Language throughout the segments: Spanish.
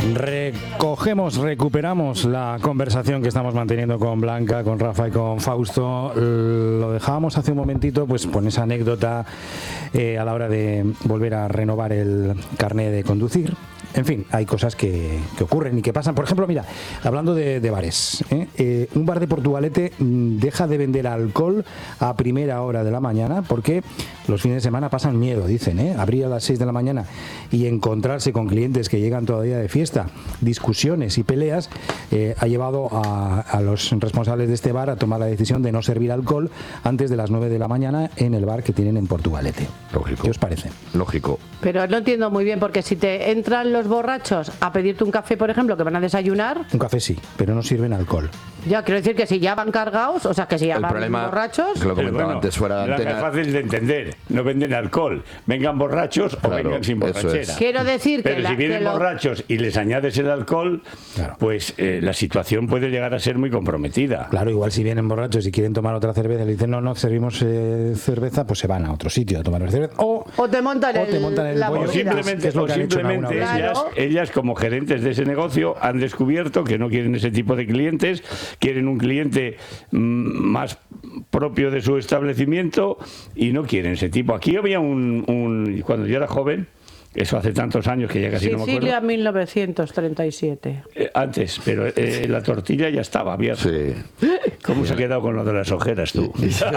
Recuperamos la conversación que estamos manteniendo con Blanca, con Rafa y con Fausto. Lo dejábamos hace un momentito, pues con esa anécdota a la hora de volver a renovar el carné de conducir. En fin, hay cosas que ocurren y que pasan. Por ejemplo, mira, hablando de bares, un bar de Portugalete deja de vender alcohol a primera hora de la mañana porque los fines de semana pasan miedo, dicen, abrir a las 6 de la mañana y encontrarse con clientes que llegan todavía de fiesta, discusiones y peleas, ha llevado a los responsables de este bar a tomar la decisión de no servir alcohol antes de las 9 de la mañana en el bar que tienen en Portugalete. Lógico. ¿Qué os parece? Lógico. Pero no entiendo muy bien, porque si te entran los borrachos a pedirte un café, por ejemplo, que van a desayunar... Un café sí, pero no sirven alcohol. Ya, quiero decir que si ya van cargados, o sea, que si ya El van problema, borrachos... que lo comentaba antes fuera de antena... Es fácil de entender, no venden alcohol, vengan borrachos o vengan sin borrachera. Es. Quiero decir que... Pero si vienen borrachos y les añades el alcohol, claro, pues la situación puede llegar a ser muy comprometida. Claro, igual si vienen borrachos y quieren tomar otra cerveza y le dicen no servimos cerveza, pues se van a otro sitio a tomar cerveza. O te montan el la bollo. O simplemente Claro. ellas como gerentes de ese negocio han descubierto que no quieren ese tipo de clientes, quieren un cliente más propio de su establecimiento y no quieren ese tipo. Aquí había cuando yo era joven, eso hace tantos años que ya casi no me acuerdo. Sicilia 1937. Antes, pero la tortilla ya estaba abierta. Sí. ¿Cómo se ha quedado con lo de las ojeras tú?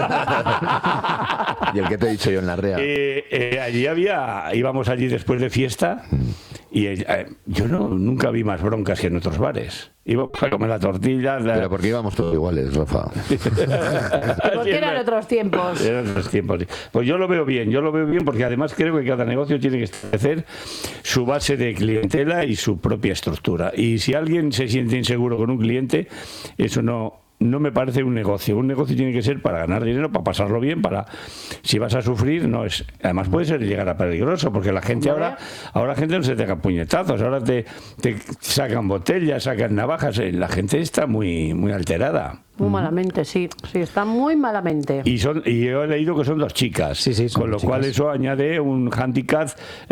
Y el que te he dicho yo en la REA. Íbamos allí después de fiesta y yo nunca vi más broncas que en otros bares. Íbamos a comer la tortilla. Pero porque íbamos todos iguales, Rafa. Porque eran otros tiempos. Eran otros tiempos. Pues yo lo veo bien porque además creo que cada negocio tiene que establecer su base de clientela y su propia estructura. Y si alguien se siente inseguro con un cliente, eso no me parece un negocio. Un negocio tiene que ser para ganar dinero, para pasarlo bien, si vas a sufrir, no es. Además puede ser llegar a peligroso, porque la gente ahora gente no se te haga puñetazos, ahora te sacan botellas, sacan navajas, la gente está muy, muy alterada. Muy malamente, sí, está muy malamente. Y yo he leído que son 2 chicas, sí, con lo cual eso añade un handicap,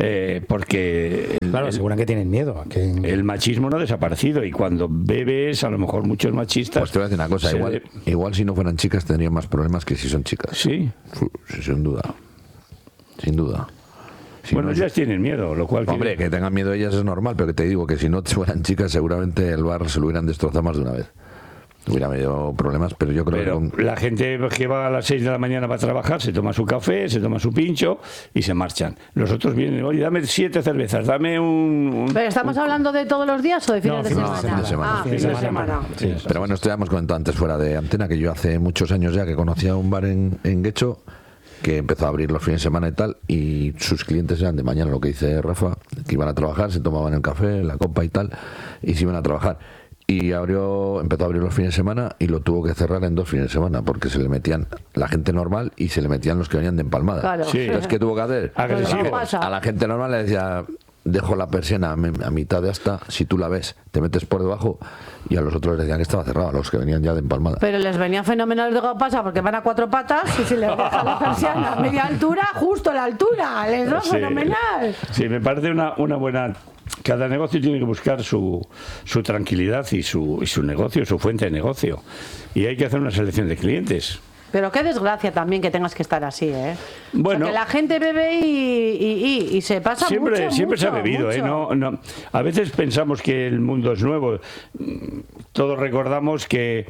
porque claro, aseguran que tienen miedo. El machismo no ha desaparecido y cuando bebes, a lo mejor muchos machistas... Pues te voy a decir una cosa, igual si no fueran chicas tendrían más problemas que si son chicas. Sí. Sí, sin duda. Sin duda. Bueno, ellas tienen miedo, lo cual... Hombre, que tengan miedo ellas es normal, pero que te digo que si no fueran chicas seguramente el bar se lo hubieran destrozado más de una vez. Hubiera medio problemas, pero yo creo que... La gente que va a las 6 de la mañana para trabajar se toma su café, se toma su pincho y se marchan. Los otros vienen, oye, dame 7 cervezas, dame un... ¿Pero estamos hablando de todos los días o de fines de semana? No, fin de semana. Fin de semana. Sí, pero bueno, esto ya hemos comentado antes fuera de antena, que yo hace muchos años ya que conocía un bar en Guecho que empezó a abrir los fines de semana y tal, y sus clientes eran de mañana, lo que dice Rafa, que iban a trabajar, se tomaban el café, la copa y tal, y se iban a trabajar. Y empezó a abrir los fines de semana y lo tuvo que cerrar en 2 fines de semana porque se le metían la gente normal y se le metían los que venían de empalmada. Claro. Sí. Entonces, ¿qué tuvo que hacer? A la gente normal le decía, dejo la persiana a mitad de asta, si tú la ves, te metes por debajo, y a los otros les decían que estaba cerrado, a los que venían ya de empalmada. Pero les venía fenomenal de pasa porque van a 4 patas y se les deja la persiana a media altura, justo a la altura, les va fenomenal. Sí, me parece una buena... Cada negocio tiene que buscar su tranquilidad y su negocio, su fuente de negocio. Y hay que hacer una selección de clientes. Pero qué desgracia también que tengas que estar así, ¿eh? Bueno, o sea, que la gente bebe y se pasa siempre mucho, se ha bebido, mucho. No, a veces pensamos que el mundo es nuevo. Todos recordamos que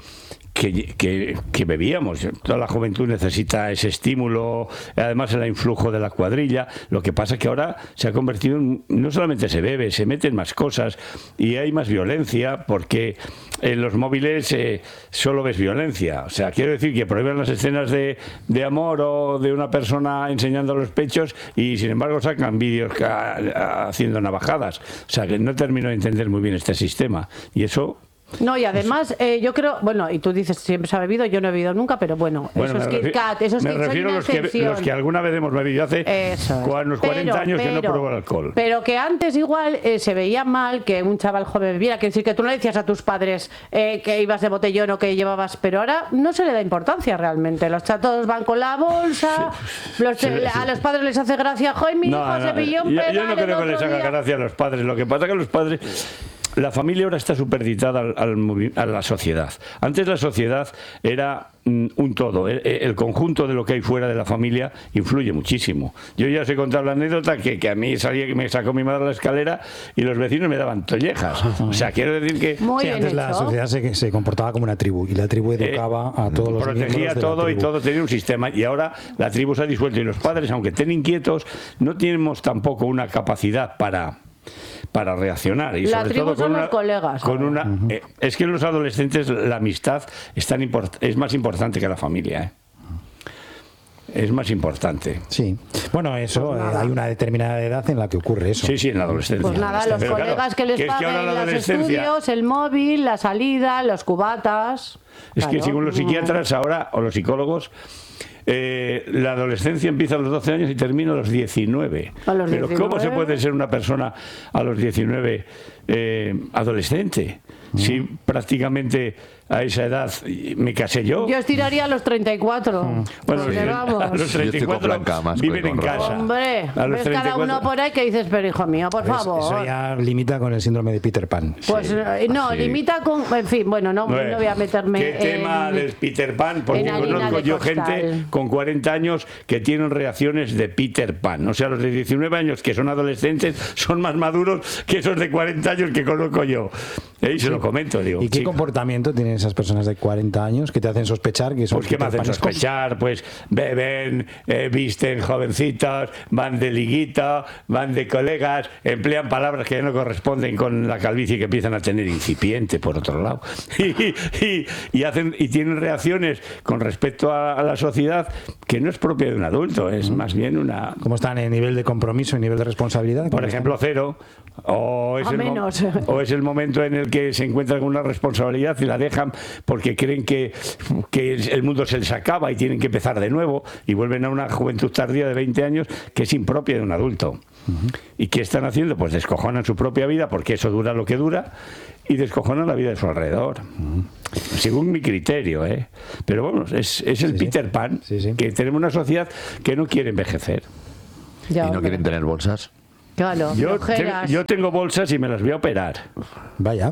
bebíamos. Toda la juventud necesita ese estímulo, además el influjo de la cuadrilla. Lo que pasa es que ahora se ha convertido en, no solamente se bebe, se meten más cosas y hay más violencia, porque en los móviles solo ves violencia. O sea, quiero decir que prohíben las escenas de amor o de una persona enseñando los pechos y sin embargo sacan vídeos haciendo navajadas. O sea, que no termino de entender muy bien este sistema. Y eso... No, y además yo creo, bueno, y tú dices siempre se ha bebido, yo no he bebido nunca, pero bueno eso es Kit Kat, eso es me refiero a los que alguna vez hemos bebido hace unos 40 años que no probó el alcohol. Pero que antes igual se veía mal que un chaval joven bebiera, que decir que tú no le decías a tus padres que ibas de botellón o que llevabas, pero ahora no se le da importancia realmente. Los chatos van con la bolsa, a los padres les hace gracia, joder, mi hijo se pilló un pedal. Yo no creo que les haga gracia a los padres, lo que pasa es que los padres la familia ahora está supeditada a la sociedad. Antes la sociedad era un todo. El conjunto de lo que hay fuera de la familia influye muchísimo. Yo ya os he contado la anécdota que a mí salía que me sacó mi madre a la escalera y los vecinos me daban tollejas. O sea, quiero decir que Muy Sí, bien antes la hecho. sociedad se comportaba como una tribu y la tribu educaba a todos los protegía miembros de la todo y tribu. todo tenía un sistema, y ahora la tribu se ha disuelto y los padres, aunque estén inquietos, no tenemos tampoco una capacidad para reaccionar. Y La sobre tribu todo son los colegas con ahora. una es que en los adolescentes la amistad es más importante que la familia, ¿eh? Es más importante. Sí. Bueno, eso, hay una determinada edad en la que ocurre eso. Sí, en la adolescencia. Pues nada, los Pero colegas claro, que les es que ahora paguen la los adolescencia estudios, el móvil, la salida, los cubatas. es que Claro. según los psiquiatras ahora o los psicólogos, la adolescencia empieza a los 12 años y termina a los 19. A los Pero 19. ¿cómo se puede ser una persona a los 19 adolescente? Si prácticamente a esa edad me casé yo. Yo estiraría a los 34. Bueno, Porque sí, vamos. a los Yo estoy con 34 Blanca más viven que en con Rafa. casa. Hombre, A los ves cada 34. uno por ahí que dices, pero hijo mío, por favor. Eso ya limita con el síndrome de Peter Pan. Pues no, Sí. limita con. En fin, bueno, no voy a meterme. ¿Qué tema del Peter Pan? Porque en harina conozco de yo costal. gente con 40 años que tienen reacciones de Peter Pan. O sea, los de 19 años que son adolescentes son más maduros que esos de 40 años que conozco yo. Y se lo comento, digo. ¿Y qué chico, comportamiento tienen esas personas de 40 años que te hacen sospechar que son pues qué me hacen peterpanescos? sospechar, pues beben, visten jovencitos, van de liguita, van de colegas, emplean palabras que ya no corresponden con la calvicie que empiezan a tener incipiente por otro lado y tienen reacciones con respecto a la sociedad que no es propia de un adulto, es más bien una, ¿Cómo están en nivel de compromiso y nivel de responsabilidad? por ejemplo, cero, o es, A menos. o es el momento en el que se encuentran con una responsabilidad y la dejan porque creen que el mundo se les acaba y tienen que empezar de nuevo y vuelven a una juventud tardía de 20 años que es impropia de un adulto. ¿Y qué están haciendo? Pues descojonan su propia vida, porque eso dura lo que dura, y descojonan la vida de su alrededor. Según mi criterio, ¿eh? Pero bueno, es el Sí, sí. Peter Pan, Sí, sí. que tenemos una sociedad que no quiere envejecer. Ya, ¿Y no hombre. quieren tener bolsas? Claro, ojeras. Yo tengo bolsas y me las voy a operar. Vaya.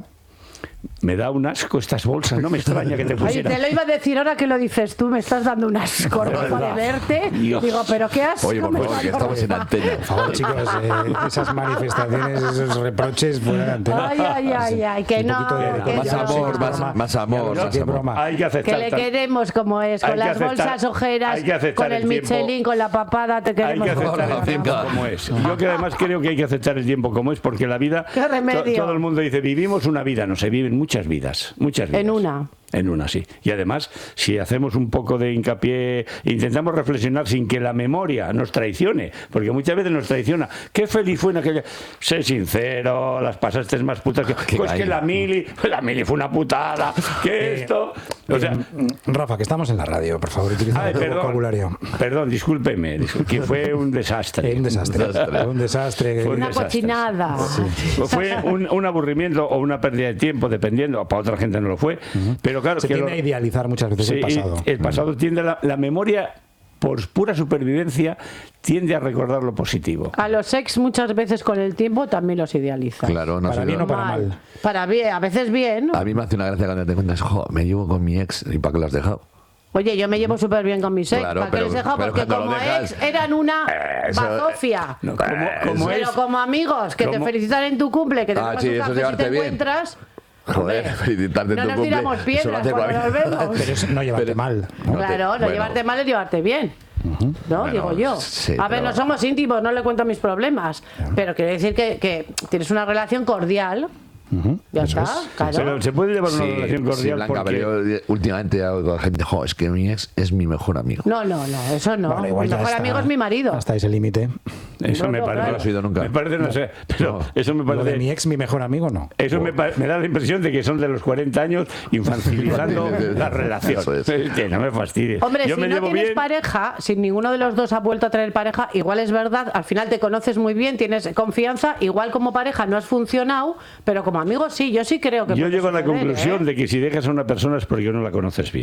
Me da un asco estas bolsas, no me extraña que te Ay, pusieran. te lo iba a decir ahora que lo dices tú, me estás dando un asco Rafa, de verte. Dios. Digo, pero qué asco. Oye, por me favor, da que estamos en Rafa. antena. Por favor, chicos, esas manifestaciones, esos reproches fuera de antena. Ay, que Un no. poquito de- que Más no. amor, más amor, Ya, más qué amor. broma. Hay que aceptar. Que le queremos como es, con Hay que las aceptar- bolsas, ojeras, hay que aceptar con el el tiempo. Michelin, con la papada, te Hay queremos que aceptar como el tiempo Venga. como es. Yo que además creo que hay que aceptar el tiempo como es, porque la vida, ¡Qué remedio! todo el mundo dice, vivimos una vida, no se viven muchas vidas. En una. En una, sí. Y además, si hacemos un poco de hincapié, intentamos reflexionar sin que la memoria nos traicione, porque muchas veces nos traiciona. Qué feliz fue en aquella... Sé sincero, las pasaste más putas que... Qué Pues que gallo. la mili fue una putada, que esto... O sea... Rafa, que estamos en la radio, por favor, utiliza Ay, el vocabulario. perdón, discúlpeme, que fue un desastre. Un desastre. Desastre. Un desastre. Fue un Una desastre. cochinada. Fue un aburrimiento o una pérdida de tiempo, dependiendo. Para otra gente no lo fue. Pero claro, Se que tiende a idealizar muchas veces sí, el pasado. el pasado tiende a la memoria, por pura supervivencia, tiende a recordar lo positivo. A los ex muchas veces con el tiempo también los idealizan. Claro, no Para sé. bien o para mal. Para bien, a veces bien. A mí me hace una gracia cuando te cuentas, jo, me llevo con mi ex, ¿y para qué lo has dejado? Oye, yo me llevo súper bien con mis ex. Claro, ¿Para qué pero- les he dejado? pero Porque cuando lo como dejas- ex eran una Eso- bazofia. No, como Pero es, como amigos, que te como- felicitan en tu cumple, que te Ah, tomas sí, un eso es café si llevarte te bien. encuentras. Joder, felicitarte en No tu nos cumple. tiramos Eso lo piedras hace cuando nos cualquiera. vemos. Pero es no llevarte Pero- mal. ¿no? No te- Claro, no bueno. llevarte mal es llevarte bien. ¿No? Bueno, Digo yo. sí, A ver, pero- no somos íntimos, no le cuento mis problemas. Pero quiero decir que tienes una relación cordial. Ya está, claro. Pero se puede llevar una Sí, relación sí, cordial Blanca, porque... pero yo últimamente hago con la gente, jo, es que mi ex es mi mejor amigo. No, eso no. Bueno, igual Mi ya mejor está amigo es mi marido. Hasta ese límite. Eso No, me no, parece... claro. No lo has oído nunca. Me parece, no sé, pero No. eso me Lo de parece... mi ex, mi mejor amigo, no. Eso me da la impresión de que son de los 40 años infantilizando la relación. Eso es. Que no me fastidies. Hombre, Yo si me no llevo tienes bien. pareja, si ninguno de los dos ha vuelto a tener pareja, igual es verdad, al final te conoces muy bien, tienes confianza, igual como pareja no has funcionado, pero como amigo sí, yo sí creo que Yo puede llego a la suceder, conclusión ¿eh? de que si dejas a una persona es porque no la conoces bien.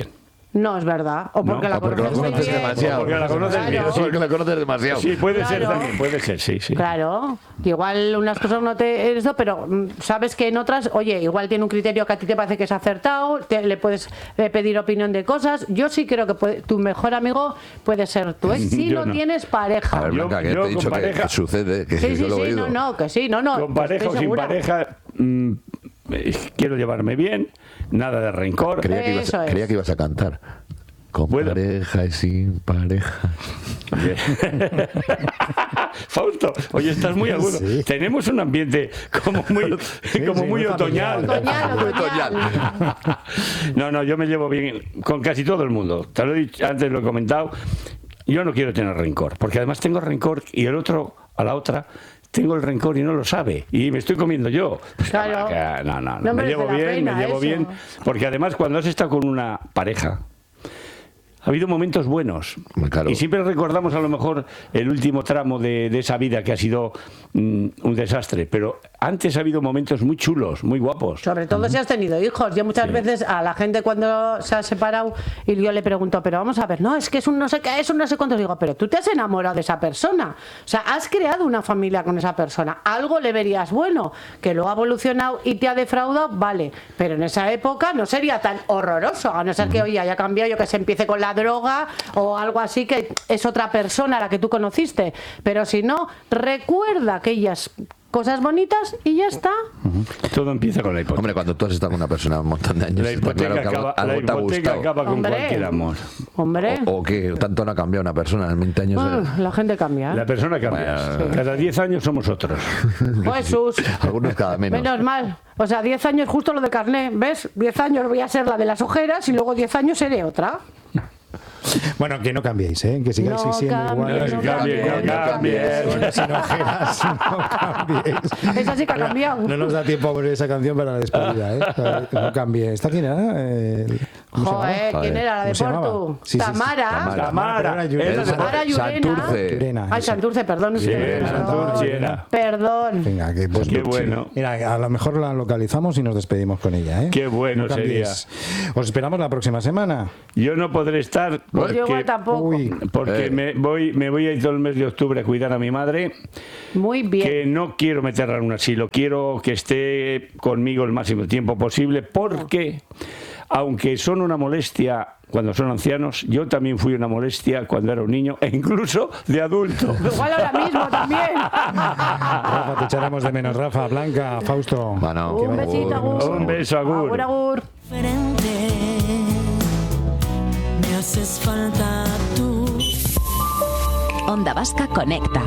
no es verdad. O porque la conoces bien. demasiado. Porque la conoces bien. O porque la conoces demasiado. Sí, puede Claro. ser también, puede ser, sí. Claro, igual unas cosas no te eso, pero sabes que en otras, oye, igual tiene un criterio que a ti te parece que es acertado, le puedes pedir opinión de cosas. Yo sí creo que tu mejor amigo puede ser tu ex si Yo no tienes pareja. A ver, Blanca, que Yo te he dicho con pareja- que sucede, que Sí, yo lo he oído. que sí, no. Con pareja o estoy sin segura. pareja, quiero llevarme bien, nada de rencor. Creía que Eso es. creía que ibas a cantar. Con Bueno. pareja y sin pareja. Fausto, oye, estás muy agudo. Sí. Tenemos un ambiente como muy, como sí, muy muy otoñal. Otoñal. No, yo me llevo bien con casi todo el mundo. Te lo he dicho, antes lo he comentado. Yo no quiero tener rencor, porque además tengo rencor y el otro a la otra tengo el rencor y no lo sabe y me estoy comiendo yo. Claro. No, No me merece llevo la bien, pena me llevo eso. bien, porque además cuando has estado con una pareja ha habido momentos buenos Claro. y siempre recordamos a lo mejor el último tramo de esa vida que ha sido un desastre, pero antes ha habido momentos muy chulos, muy guapos. Sobre todo si has tenido hijos. Yo muchas veces a la gente cuando se ha separado y yo le pregunto, pero vamos a ver, no, es que es un no sé qué, es un no sé cuánto. Digo, pero tú te has enamorado de esa persona. O sea, has creado una familia con esa persona. Algo le verías bueno, que luego ha evolucionado y te ha defraudado, vale. Pero en esa época no sería tan horroroso, a no ser que hoy haya cambiado, yo que se empiece con la droga o algo así, que es otra persona a la que tú conociste. Pero si no, recuerda aquellas cosas bonitas y ya está. Todo empieza con la hipoteca. Hombre, cuando tú has estado con una persona un montón de años, La está hipoteca, claro que acaba, la algo te ha hipoteca gustado. acaba con Hombre. cualquier amor. Hombre, O que tanto no ha cambiado una persona en 20 años. la gente cambia. La persona cambia. Bueno. Cada 10 años somos otros. Jesús. Algunos cada menos. Menos mal. O sea, 10 años justo lo de carné. ¿Ves? 10 años voy a ser la de las ojeras y luego 10 años seré otra. Bueno, que no cambiéis, ¿eh? Que sigáis No siendo cambies, iguales. no cambies. Sin ojeras, no cambiéis. Esa sí que ha cambiado. No nos da tiempo a poner esa canción para la despedida, ¿eh? No cambie. ¿Esta quién era? ¿Cómo se Joder, llamaba? ¿quién era la de ¿Cómo se llamaba? Portu? Sí, sí, sí. Tamara. Tamara. Pero era Esa de- Tamara Llurena. Santurce. Llurena, Ay, esa. Santurce, perdón. Sí, Santurce era. Perdón. Venga, que pues, Qué bueno. Mira, a lo mejor la localizamos y nos despedimos con ella, ¿eh? Qué bueno No cambiéis. Os esperamos la próxima semana. Yo no podré estar Yo igual porque, tampoco. Uy, me voy a ir todo el mes de octubre a cuidar a mi madre, Muy bien. que no quiero meterla en un asilo, quiero que esté conmigo el máximo tiempo posible, porque aunque son una molestia cuando son ancianos, yo también fui una molestia cuando era un niño e incluso de adulto. Igual ahora mismo también. Rafa, te echaremos de menos. Rafa, Blanca, Fausto. Bueno, Un besito, Agur. Un beso, Agur. Agur, Agur. Diferente, me haces falta tú. Onda Vasca Conecta.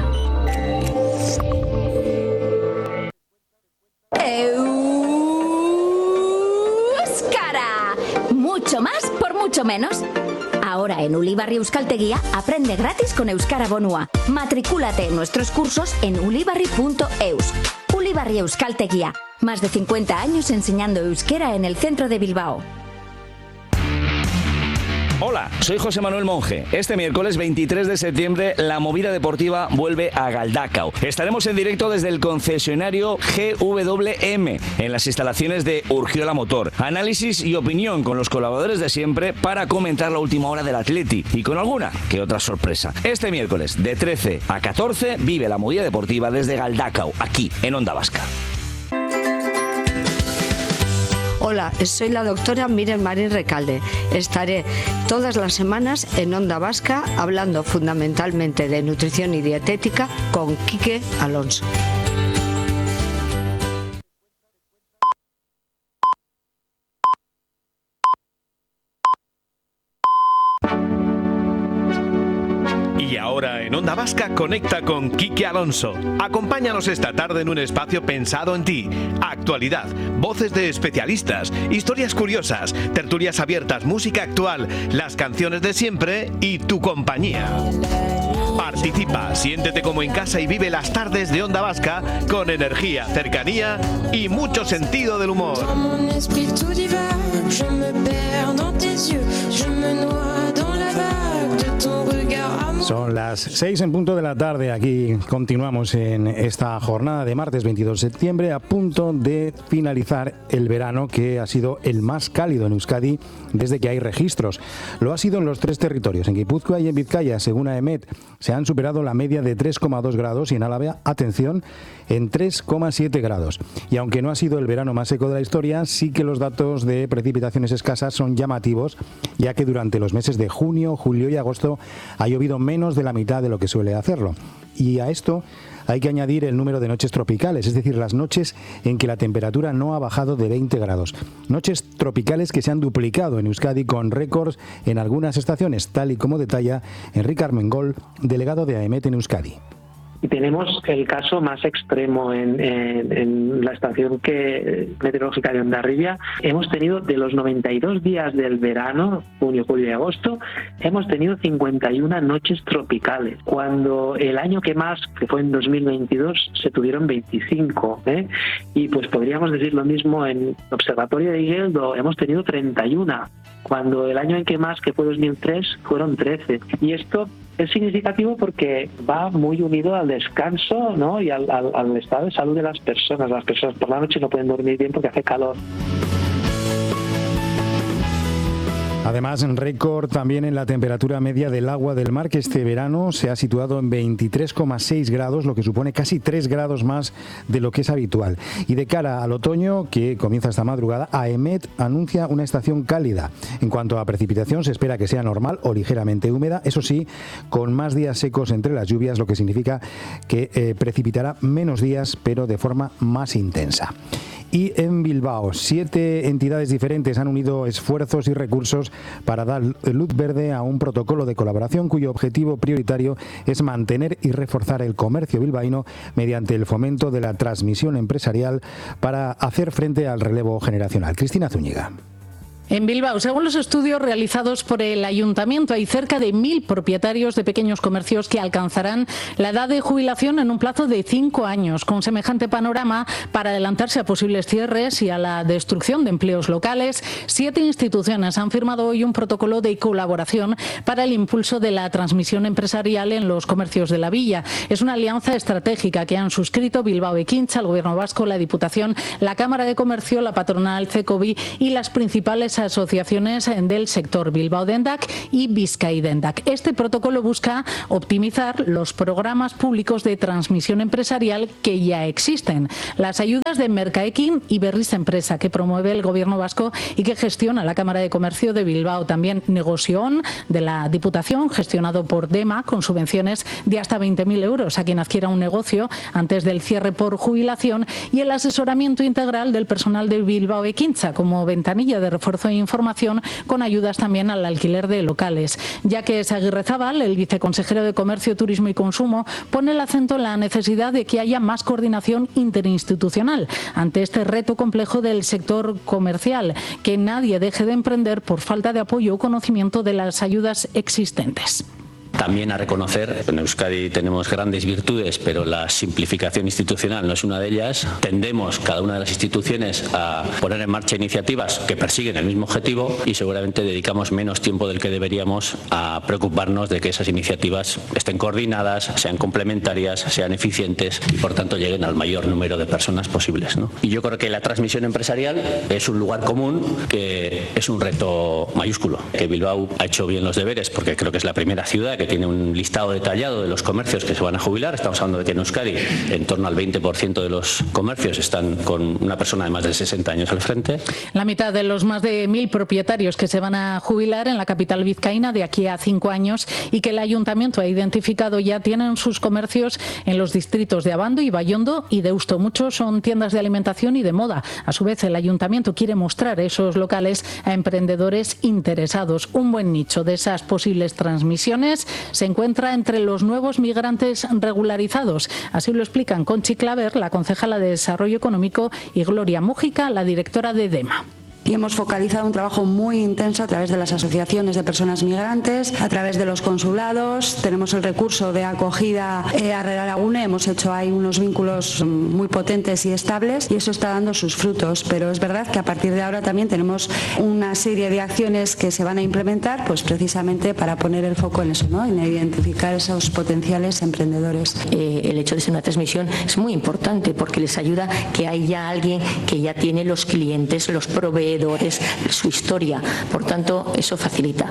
Euskara. Mucho más por mucho menos. Ahora en Ulibarri Euskaltegia aprende gratis con Euskara Bonua. Matricúlate en nuestros cursos en ulibarri.eus. Ulibarri Euskaltegia. Más de 50 años enseñando euskera en el centro de Bilbao. Hola, soy José Manuel Monge. Este miércoles 23 de septiembre la movida deportiva vuelve a Galdakao. Estaremos en directo desde el concesionario GWM en las instalaciones de Urgiola Motor. Análisis y opinión con los colaboradores de siempre para comentar la última hora del Atleti y con alguna que otra sorpresa. Este miércoles de 13 a 14 vive la movida deportiva desde Galdakao, aquí en Onda Vasca. Hola, soy la doctora Miren Marín Recalde. Estaré todas las semanas en Onda Vasca hablando fundamentalmente de nutrición y dietética con Quique Alonso. Y ahora en Onda Vasca conecta con Quique Alonso. Acompáñanos esta tarde en un espacio pensado en ti. Actualidad, voces de especialistas, historias curiosas, tertulias abiertas, música actual, las canciones de siempre y tu compañía. Participa, siéntete como en casa y vive las tardes de Onda Vasca con energía, cercanía y mucho sentido del humor. Mon esprit tout divague, je me perds dans tes yeux, je me noie dans la vague de ton regard. Son las 6 en punto de la tarde. Aquí continuamos en esta jornada de martes 22 de septiembre, a punto de finalizar el verano, que ha sido el más cálido en Euskadi desde que hay registros. Lo ha sido en los 3 territorios. En Guipúzcoa y en Vizcaya, según AEMET, se han superado la media de 3,2 grados y en Álava, atención, en 3,7 grados. Y aunque no ha sido el verano más seco de la historia, sí que los datos de precipitaciones escasas son llamativos, ya que durante los meses de junio, julio y agosto ha llovido menos de la mitad de lo que suele hacerlo. Y a esto hay que añadir el número de noches tropicales, es decir, las noches en que la temperatura no ha bajado de 20 grados. Noches tropicales que se han duplicado en Euskadi, con récords en algunas estaciones, tal y como detalla Enrique Armengol, delegado de AEMET en Euskadi. Y tenemos el caso más extremo en la estación meteorológica de Hondarribia. Hemos tenido, de los 92 días del verano, junio, julio y agosto, hemos tenido 51 noches tropicales, cuando el año que más, que fue en 2022, se tuvieron 25. Y pues podríamos decir lo mismo en Observatorio de Igueldo, hemos tenido 31, cuando el año en que más, que fue 2003, fueron 13. Y esto es significativo porque va muy unido al descanso, ¿no? Y al estado de salud de las personas. Las personas por la noche no pueden dormir bien porque hace calor. Además, en récord también en la temperatura media del agua del mar, que este verano se ha situado en 23,6 grados, lo que supone casi 3 grados más de lo que es habitual. Y de cara al otoño, que comienza esta madrugada, AEMET anuncia una estación cálida. En cuanto a precipitación, se espera que sea normal o ligeramente húmeda, eso sí, con más días secos entre las lluvias, lo que significa que precipitará menos días, pero de forma más intensa. Y en Bilbao, 7 entidades diferentes han unido esfuerzos y recursos para dar luz verde a un protocolo de colaboración cuyo objetivo prioritario es mantener y reforzar el comercio bilbaíno mediante el fomento de la transmisión empresarial para hacer frente al relevo generacional. Cristina Zúñiga. En Bilbao, según los estudios realizados por el Ayuntamiento, hay cerca de 1.000 propietarios de pequeños comercios que alcanzarán la edad de jubilación en un plazo de 5 años. Con semejante panorama, para adelantarse a posibles cierres y a la destrucción de empleos locales, 7 instituciones han firmado hoy un protocolo de colaboración para el impulso de la transmisión empresarial en los comercios de la villa. Es una alianza estratégica que han suscrito Bilbao Ekintza, el Gobierno vasco, la Diputación, la Cámara de Comercio, la patronal CECOBI y las principales asociaciones del sector, Bilbao Dendak y Bizkai Dendak. Este protocolo busca optimizar los programas públicos de transmisión empresarial que ya existen. Las ayudas de Mercaekin y Berriz Empresa, que promueve el Gobierno vasco y que gestiona la Cámara de Comercio de Bilbao. También Negozioon, de la Diputación, gestionado por DEMA, con subvenciones de hasta 20.000 euros a quien adquiera un negocio antes del cierre por jubilación, y el asesoramiento integral del personal de Bilbao Ekintza como ventanilla de refuerzo e información, con ayudas también al alquiler de locales. Ya que Aguirrezabal, el viceconsejero de Comercio, Turismo y Consumo, pone el acento en la necesidad de que haya más coordinación interinstitucional ante este reto complejo del sector comercial, que nadie deje de emprender por falta de apoyo o conocimiento de las ayudas existentes. También a reconocer, en Euskadi tenemos grandes virtudes, pero la simplificación institucional no es una de ellas. Tendemos, cada una de las instituciones, a poner en marcha iniciativas que persiguen el mismo objetivo y seguramente dedicamos menos tiempo del que deberíamos a preocuparnos de que esas iniciativas estén coordinadas, sean complementarias, sean eficientes y por tanto lleguen al mayor número de personas posibles, ¿no? Y yo creo que la transmisión empresarial es un lugar común que es un reto mayúsculo. Que Bilbao ha hecho bien los deberes, porque creo que es la primera ciudad que tiene un listado detallado de los comercios que se van a jubilar. Estamos hablando de que en Euskadi en torno al 20% de los comercios están con una persona de más de 60 años al frente. La mitad de los más de 1.000 propietarios que se van a jubilar en la capital vizcaína de aquí a 5 años y que el Ayuntamiento ha identificado ya tienen sus comercios en los distritos de Abando, Ibaiondo y Deusto. Muchos son tiendas de alimentación y de moda. A su vez, el Ayuntamiento quiere mostrar esos locales a emprendedores interesados. Un buen nicho de esas posibles transmisiones se encuentra entre los nuevos migrantes regularizados. Así lo explican Conchi Claver, la concejala de Desarrollo Económico, y Gloria Mújica, la directora de DEMA. y hemos focalizado un trabajo muy intenso a través de las asociaciones de personas migrantes, a través de los consulados. Tenemos el recurso de acogida a Reralagune, hemos hecho ahí unos vínculos muy potentes y estables y eso está dando sus frutos, pero es verdad que a partir de ahora también tenemos una serie de acciones que se van a implementar pues precisamente para poner el foco en eso, ¿no? En identificar esos potenciales emprendedores. El hecho de ser una transmisión es muy importante porque les ayuda que haya alguien que ya tiene los clientes, los proveedores, su historia, por tanto eso facilita.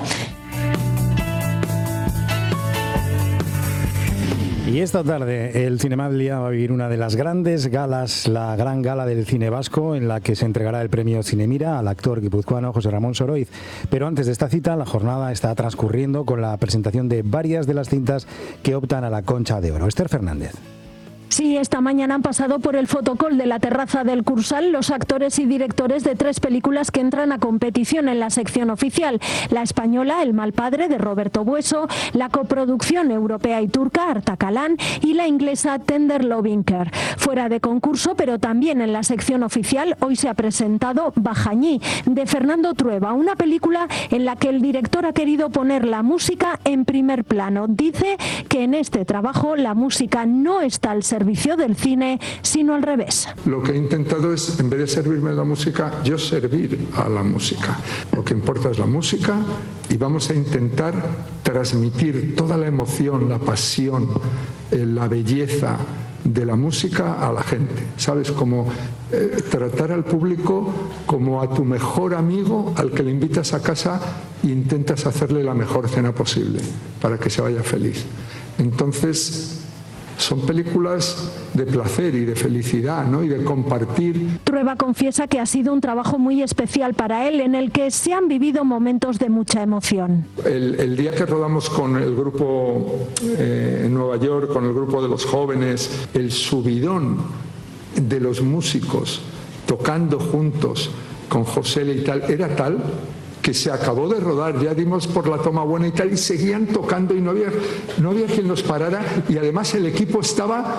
Y esta tarde el Cinemadlia va a vivir una de las grandes galas, la gran gala del cine vasco, en la que se entregará el premio Cinemira al actor guipuzcoano José Ramón Soroiz. Pero antes de esta cita, la jornada está transcurriendo con la presentación de varias de las cintas que optan a la Concha de Oro. Esther Fernández. Sí, esta mañana han pasado por el fotocall de la terraza del Cursal los actores y directores de 3 películas que entran a competición en la sección oficial. La española, El mal padre, de Roberto Bueso, la coproducción europea y turca, Artacalan, y la inglesa Tender Loving Care. Fuera de concurso, pero también en la sección oficial, hoy se ha presentado Bajañí, de Fernando Trueba, una película en la que el director ha querido poner la música en primer plano. Dice que en este trabajo la música no está al servicio del cine, sino al revés. Lo que he intentado es, en vez de servirme la música, yo servir a la música. Lo que importa es la música y vamos a intentar transmitir toda la emoción, la pasión, la belleza de la música a la gente. ¿Sabes? Como tratar al público como a tu mejor amigo al que le invitas a casa e intentas hacerle la mejor cena posible para que se vaya feliz. Entonces, son películas de placer y de felicidad, ¿no? Y de compartir. Trueba confiesa que ha sido un trabajo muy especial para él, en el que se han vivido momentos de mucha emoción. El día que rodamos con el grupo en Nueva York, con el grupo de los jóvenes, el subidón de los músicos tocando juntos con José y tal, era tal que se acabó de rodar, ya dimos por la toma buena y tal, y seguían tocando y no había quien los parara, y además el equipo estaba,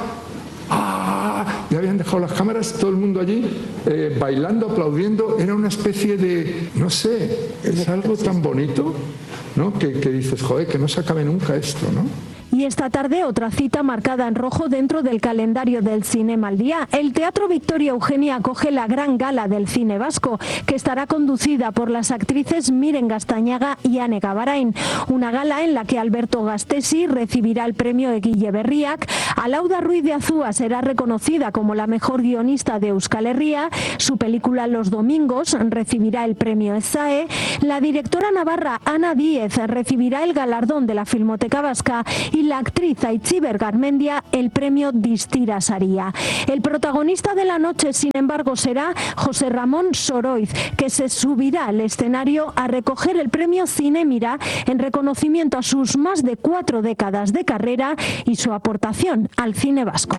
ya habían dejado las cámaras, todo el mundo allí bailando, aplaudiendo, era una especie de, no sé, es algo tan bonito, ¿no? Que dices, joder, que no se acabe nunca esto, ¿no? Y esta tarde otra cita marcada en rojo dentro del calendario del Cinema al Día. El Teatro Victoria Eugenia acoge la gran gala del cine vasco, que estará conducida por las actrices Miren Gastañaga y Ane Gabarain. Una gala en la que Alberto Gastesi recibirá el premio Eguille Berriak, Alauda Ruiz de Azúa será reconocida como la mejor guionista de Euskal Herria, su película Los Domingos recibirá el premio EZAE, la directora navarra Ana Díez recibirá el galardón de la Filmoteca Vasca y la actriz Aitziber Garmendia el premio Distira Saria. El protagonista de la noche, sin embargo, será José Ramón Soroiz, que se subirá al escenario a recoger el premio Cinemira en reconocimiento a sus más de 4 décadas de carrera y su aportación al cine vasco.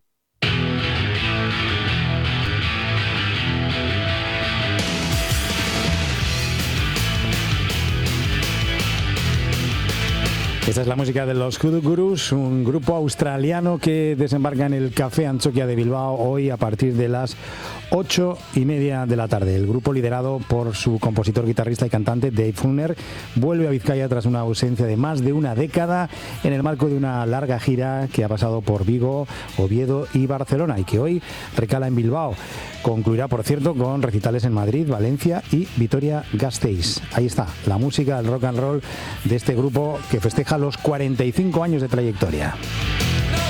Esta es la música de los Kudu Gurus, un grupo australiano que desembarca en el Café Antxokia de Bilbao hoy a partir de las 8:30 de la tarde. El grupo, liderado por su compositor, guitarrista y cantante Dave Funner, vuelve a Vizcaya tras una ausencia de más de una década en el marco de una larga gira que ha pasado por Vigo, Oviedo y Barcelona y que hoy recala en Bilbao. Concluirá, por cierto, con recitales en Madrid, Valencia y Vitoria-Gasteiz. Ahí está, la música, el rock and roll de este grupo que festeja los 45 años de trayectoria.